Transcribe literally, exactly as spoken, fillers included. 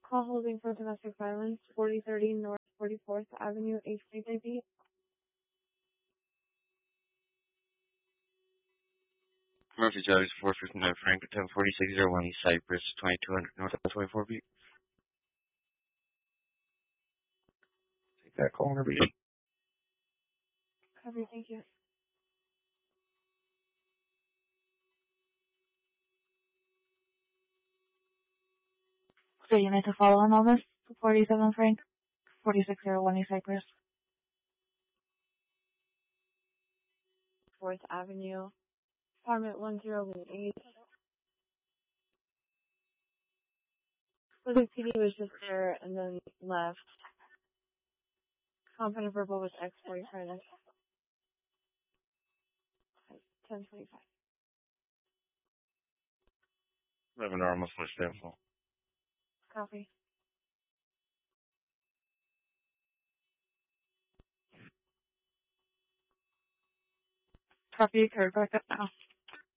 Call holding for domestic violence, forty thirty North forty-fourth Avenue, H P J B. Murphy Charles, four fifty-nine Frank, ten forty-six oh one East Cypress, twenty-two hundred North twenty-four feet. Take that call whenever you. Copy, thank you. So you need to follow on all this? forty-seven Frank, forty-six oh one East Cypress. fourth Avenue, apartment one oh eight. So the P D was just there and then left. Confident verbal was ex-boyfriend. ten twenty-five. eleven hour almost switched info. Copy. Copy, occurred back up now.